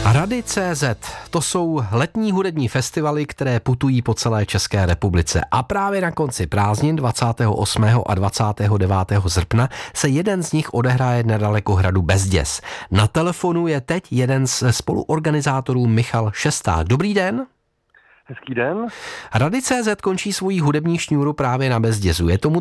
Rady.cz, to jsou letní hudební festivaly, které putují po celé České republice. A právě na konci prázdnin 28. a 29. srpna se jeden z nich odehraje nedaleko hradu Bezděz. Na telefonu je teď jeden z spoluorganizátorů Michal Šesták. Dobrý den. Hezký den. Rady.cz končí svoji hudební šňůru právě na Bezdězu. Je tomu